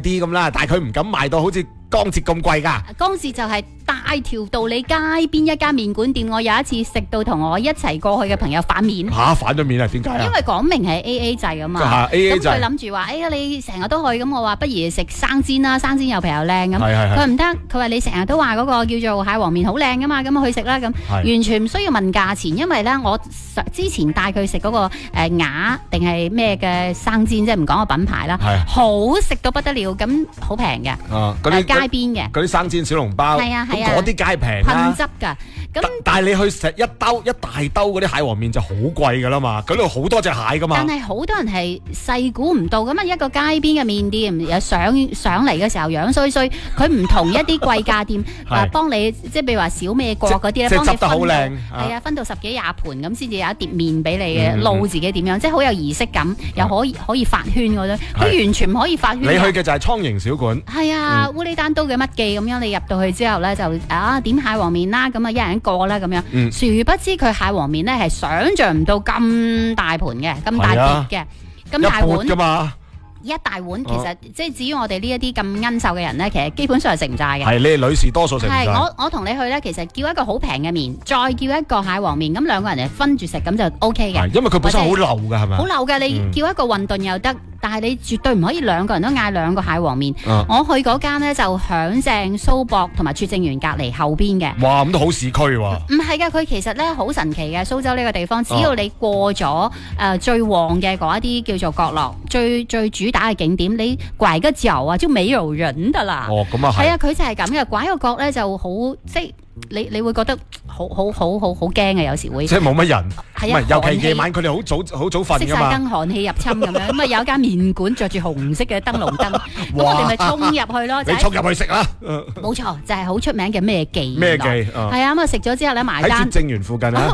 啲咁啦，但係佢唔敢賣到好似江浙咁貴㗎。 江浙就係大條道理街邊一間麵館店，我有一次食到同我一齊過去嘅朋友反面。 反咗面啊？點解啊？ 因為講明係 AA 制啊嘛， 係 AA 制咁佢諗住話，你成日都去，咁我話不如食生煎啦，生煎又平又靚咁。 係佢話唔得，佢話你成日都話嗰個叫做蟹黃麵好靚噶嘛，咁去食啦咁，完全唔需要問價錢，因為咧我之前帶佢食嗰個鴨定係咩嘅生煎，即係唔講個品牌啦，好食到不得了，咁好平嘅，街邊嘅嗰啲生煎小籠包， 係啊， 嗰啲梗係平啦， 噴汁㗎。 但係你去食一大兜嗰啲蟹黃麵就好貴噶啦嘛，嗰度好多隻蟹噶嘛。 但係好多人係細估唔到咁啊！一個街邊嘅麵店有上嚟嘅時候樣衰衰，佢唔同一啲貴價店幫你，即係譬如話小咩角嗰啲咧，幫你執得好靚， 係啊，分到10幾20盤咁先至有一碟麵俾你嘅，撈自己點樣，即係好有儀式感，又可以發圈嗰種，佢完全唔可以發圈。 你去嘅就係蒼蠅小館， 係啊，烏哩單刀嘅乜記咁樣，你入到去之後咧就點蟹黃麵啦，咁啊一人一個啦咁樣，殊不知佢蟹黃麵咧係想像唔到咁大盤嘅，咁大碟嘅，咁大碗㗎嘛。 一大碗其實即係至於我哋呢一啲咁奀瘦嘅人咧，其實基本上係食唔晒嘅。 係你哋女士多數食唔晒。 係我同你去咧，其實叫一個好平嘅麵，再叫一個蟹黃麵，咁兩個人就分住食，咁就 OK 嘅。 因為佢本身好流㗎，係咪？ 好流嘅，你叫一個混沌又得，但係你絕對唔可以兩個人都嗌兩個蟹黃麵。我去嗰間咧就響正蘇博同埋拙政園隔離後邊嘅。 哇，咁都好市區喎。 唔係嘅，佢其實咧好神奇嘅，蘇州呢個地方，只要你過咗最旺嘅嗰一啲叫做角落，最主打嘅景點，你拐個角啊，就沒有人㗎啦。 咁啊係。係啊，佢就係咁嘅，拐個角咧就好，即係你會覺得好驚嘅，有時會。即係冇乜人。 係啊， 尤其夜晚佢哋好早瞓㗎嘛。 熄晒燈，寒氣入侵咁樣，咁啊有一間麵館着住紅色嘅燈籠燈，咁我哋咪衝入去咯。 你衝入去食啦。 冇錯，就係好出名嘅咩記。 咩記？ 係啊，咁啊食咗之後咧埋單。 喺拙政園附近啊。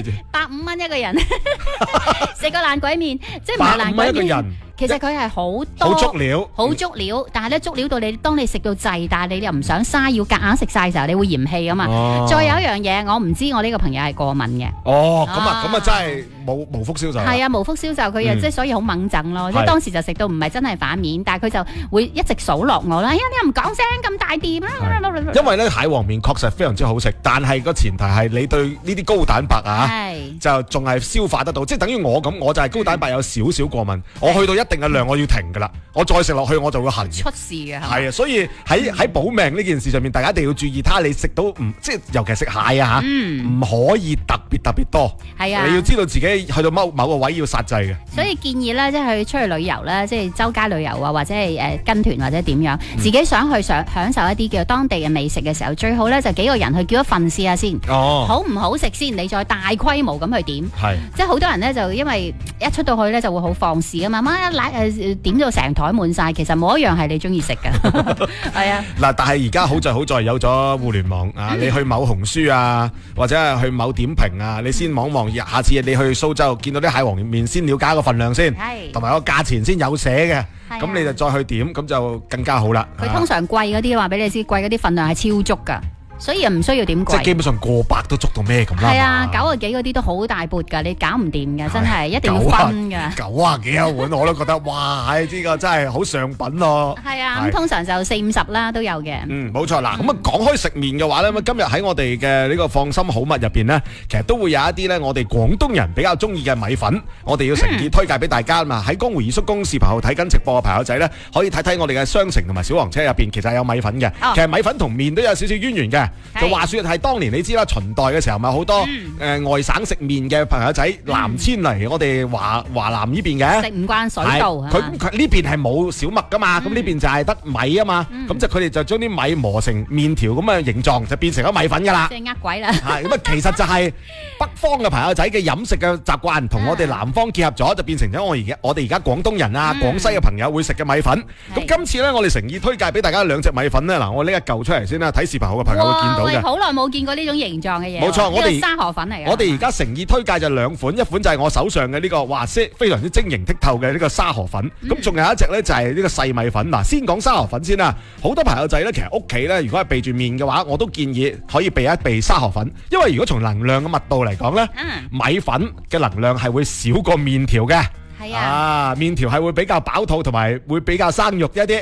150蚊一個人，食個爛鬼麵，即係唔係爛鬼麵。150蚊一個人。其實佢係好足料，但係咧足料到你，當你食到滯，但係你又唔想嘥，要夾硬食晒嘅時候，你會嫌棄啊嘛。再有一樣嘢，我唔知我呢個朋友係過敏嘅。 咁啊真係無福消受。 係啊，無福消受，佢又即係所以好猛整咯。即係當時就食到唔係真係反面，但係佢就會一直數落我啦。你又唔講聲咁大碟啦。 因為咧蟹黃麵確實非常之好食，但係個前提係你對呢啲高蛋白就仲係消化得到，即係等於我咁，我就係高蛋白有少少過敏，我去到一定嘅量我要停噶啦，我再食落去我就會痕出事嘅。 係啊，所以喺保命呢件事上面，大家一定要注意，睇下你食到即係尤其食蟹啊唔可以特別多。係啊，你要知道自己去到某個位要殺制嘅。所以建議咧，即係去出去旅遊咧，即係周街旅遊啊，或者係跟團或者點樣，自己想去享受一啲叫當地嘅美食嘅時候，最好咧就幾個人去叫一份試下先。好唔好食先，你再大規模咁去點。即係好多人咧就因為一出到去咧就會好放肆啊嘛，點到成台滿晒，其實冇一樣係你中意食嘅。係啊。 嗱，但係而家好在有咗互聯網啊，你去某紅書啊，或者係去某點評啊，你先望望，下次你去蘇州見到啲蟹黃麵，先了解個份量先，同埋個價錢先有寫嘅，咁你就再去點，咁就更加好啦。 佢通常貴嗰啲話俾你知，貴嗰啲份量係超足噶。所以又唔需要點貴， 即係基本上過百都捉到咩咁啦。 係啊，90幾嗰啲都好大缽㗎，你搞唔掂㗎，真係一定要分㗎。 90幾一碗我都覺得哇，呢個真係好上品咯。 係啊，咁通常就40、50啦都有嘅。 冇錯啦。咁啊講開食麵嘅話咧，咁今日喺我哋嘅呢個放心好物入邊咧，其實都會有一啲咧我哋廣東人比較中意嘅米粉，我哋要誠意推介俾大家嘛。喺江湖二叔公視頻號睇緊直播嘅朋友仔咧，可以睇睇我哋嘅商城同埋小黃車入邊，其實有米粉嘅。其實米粉同麵都有少少淵源嘅。就話說係當年你知啦，秦代嘅時候咪好多外省食麵嘅朋友仔南遷嚟我哋華南呢邊嘅， 食唔慣水稻， 佢呢邊係冇小麥噶嘛，咁呢邊就係得米啊嘛，咁就佢哋就將啲米磨成麵條咁嘅形狀，就變成咗米粉噶啦。 即係呃鬼啦。係咁啊，其實就係北方嘅朋友仔嘅飲食嘅習慣，同我哋南方結合咗，就變成咗我哋而家廣東人啊、廣西嘅朋友會食嘅米粉。咁今次咧，我哋誠意推介俾大家兩隻米粉咧。嗱，我呢一嚿出嚟先啦，睇視頻號嘅朋友會見到嘅。 好耐冇見過呢種形狀嘅嘢。 冇錯，我哋沙河粉嚟嘅。 我哋而家誠意推介就兩款，一款就係我手上嘅呢個，哇，非常之晶瑩剔透嘅呢個沙河粉。咁仲有一隻咧就係呢個細米粉。嗱，先講沙河粉先啦。好多朋友仔咧，其實屋企咧，如果係備住麵嘅話，我都建議可以備一備沙河粉，因為如果從能量嘅密度嚟講咧，米粉嘅能量係會少過麵條嘅。係啊，麵條係會比較飽肚，同埋會比較生肉一啲。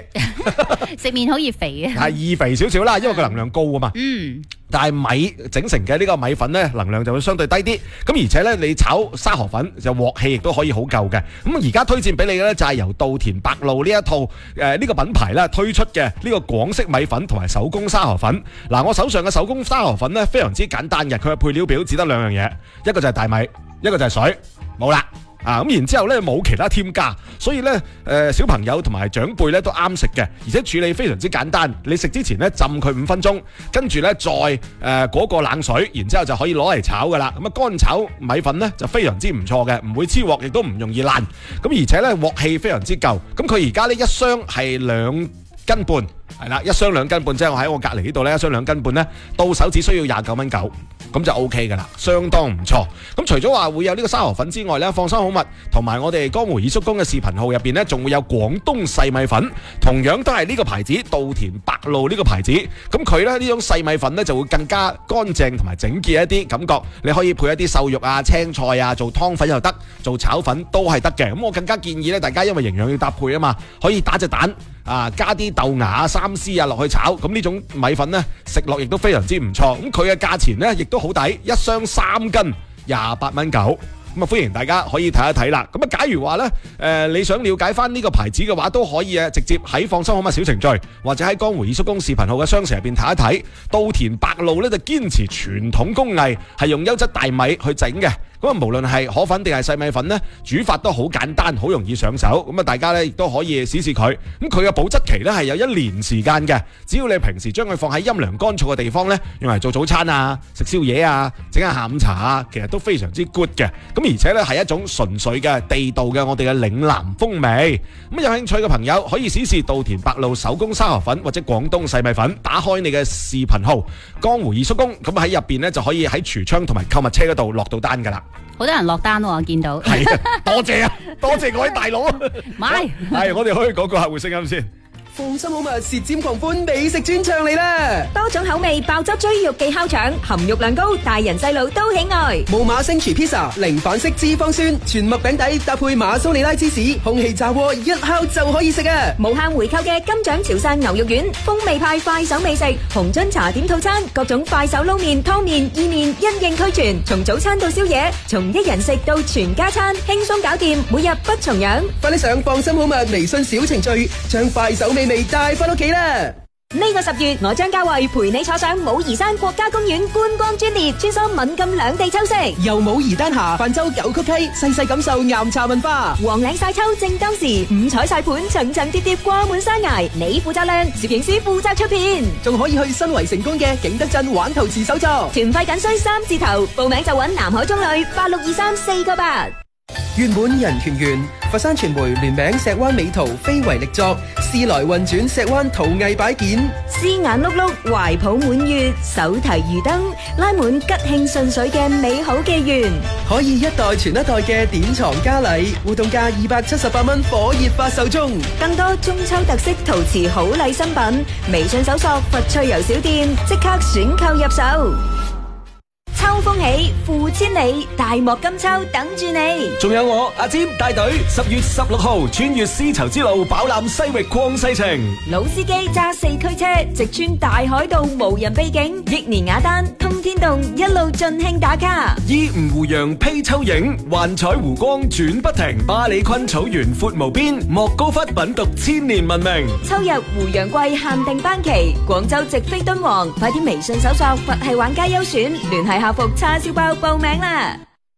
食麵好易肥嘅， 係易肥少少啦，因為佢能量高啊嘛。但係米整成嘅呢個米粉咧，能量就會相對低啲。咁而且咧，你炒沙河粉就鑊氣亦都可以好夠嘅。咁而家推薦俾你嘅咧，就係由稻田白露呢一套呢個品牌咧推出嘅呢個廣式米粉同埋手工沙河粉。嗱，我手上嘅手工沙河粉咧非常之簡單嘅，佢嘅配料表只得兩樣嘢，一個就係大米，一個就係水，冇啦。咁然之後咧冇其他添加，所以咧小朋友同埋長輩咧都啱食嘅，而且處理非常之簡單。你食之前咧浸佢5分鐘，跟住咧再嗰個冷水，然之後就可以攞嚟炒噶啦。咁啊乾炒米粉咧就非常之唔錯嘅，唔會黐鑊，亦都唔容易爛。咁而且咧鑊氣非常之夠。咁佢而家呢一箱係2斤半，係啦，一箱2斤半，即係我喺我隔離呢度咧，一箱2斤半咧，到手只需要29.9蚊，咁就 OK 噶啦，相當唔錯。咁除咗話會有呢個沙河粉之外咧，放心好物同埋我哋江湖二叔公嘅視頻號入邊咧，仲會有廣東細米粉，同樣都係呢個牌子稻田白露呢個牌子。咁佢咧呢種細米粉咧就會更加乾淨同埋整潔一啲感覺。你可以配一啲瘦肉啊、青菜啊，做湯粉又得，做炒粉都係得嘅。咁我更加建議咧，大家因為營養要搭配啊嘛，可以打隻蛋。加啲豆芽啊、三絲啊落去炒，咁呢種米粉呢，食落亦都非常之唔錯。咁佢嘅價錢呢，亦都好抵，一箱3斤28.9蚊。咁歡迎大家可以睇一睇啦。咁假如話呢，你想了解翻呢個牌子嘅話，都可以直接喺放心好物小程序，或者喺江湖二叔公視頻號嘅商城入邊睇一睇。稻田白露呢，就堅持傳統工藝，係用優質大米去整嘅。咁無論係河粉定係細米粉呢，煮法都好簡單，好容易上手。咁大家呢亦都可以試試佢。咁佢嘅保質期呢係有1年時間嘅。只要你平時將佢放喺陰涼乾燥嘅地方呢，用嚟做早餐啊、食宵夜啊、整下下午茶啊，其實都非常之 good 嘅。咁而且呢係一種純粹嘅地道嘅我哋嘅嶺南風味。咁有興趣嘅朋友可以試試稻田白露手工沙河粉或者廣東細米粉，打開你嘅視頻號江湖二叔公，咁喺入邊呢就可以喺櫥窗同埋購物車嗰度落到單噶啦。 好多人落單喎，我見到。 係啊，多謝啊，多謝各位大佬。 買係，我哋可以講個客戶聲音先。 放心好物，舌尖狂歡美食專場嚟啦！ 多種口味爆汁追肉記烤腸，含肉量高，大人細路都喜愛。 冇馬星廚 pizza，零反式脂肪酸，全麥餅底搭配馬蘇里拉芝士，空氣炸鍋一烤就可以食啊！ 無限回購嘅金獎潮汕牛肉丸，風味派快手美食，紅樽茶點套餐，各種快手撈麵、湯麵、意麵因應俱全，從早餐到宵夜，從一人食到全家餐，輕鬆搞掂，每日不重樣。 快啲上放心好物微信小程序，將快手美味帶翻屋企啦！ 呢個10月，我張家慧陪你坐上武夷山國家公園觀光專列，穿梭閩贛兩地秋色， 由武夷丹霞泛舟九曲溪，細細感受岩茶文化。 黃嶺晒秋正當時，五彩晒盤層層疊疊掛滿山崖，你負責靚，攝影師負責出片， 仲可以去新圍成功嘅景德鎮玩陶瓷手作。 團費僅需3字頭，報名就揾南海中旅8623-498。 願滿人團圓，佛山傳媒聯名石灣美圖非遺力作，試來運轉石灣陶藝擺件， 絲眼碌碌，懷抱滿月，手提魚燈，拉滿吉慶順水嘅美好寄願， 可以一代傳一代嘅典藏家禮，活動價278蚊，火熱發售中。 更多中秋特色陶瓷好禮新品，微信搜索佛趣遊小店，即刻選購入手。秋風起，富千里，大漠金秋等住你。 仲有我阿占帶隊10月16號穿越絲綢之路，飽覽西域曠世情。 老司機揸4驅車，直穿大海道，無人秘境，益年雅丹通天洞，一路盡興打卡。 依吳湖洋披秋影，幻彩湖光轉不停。巴里坤草原闊無邊，莫高窟品讀千年文明。 秋日湖洋季限定班期，廣州直飛敦煌，快啲微信搜索佛系玩家優選，聯繫客服叉燒包報名啦！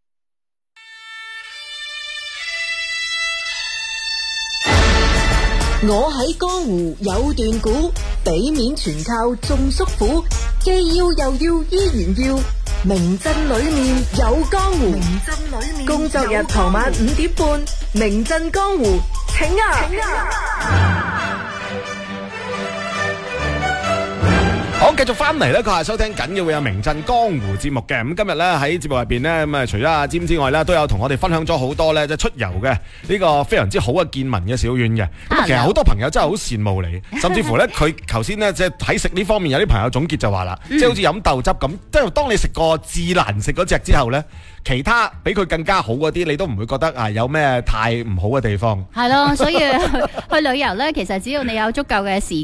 我喺江湖有段古，俾面全靠眾叔父，既要又要依然要，名鎮裏面有江湖。工作日傍晚5點半，名鎮江湖，請啊！ 好， 繼續翻嚟咧，佢係收聽緊嘅會有名震江湖節目嘅。咁今日咧喺節目入邊咧，咁啊除咗阿詹之外咧，都有同我哋分享咗好多咧，即係出遊嘅呢個非常之好嘅見聞嘅小丸嘅。咁其實好多朋友真係好羨慕你，甚至乎咧佢頭先咧即係喺食呢方面有啲朋友總結就話啦，即係好似飲豆汁咁，即係當你食過至難食嗰隻之後咧，其他比佢更加好嗰啲，你都唔會覺得啊有咩太唔好嘅地方。 係咯，所以去旅遊咧，其實只要你有足夠嘅時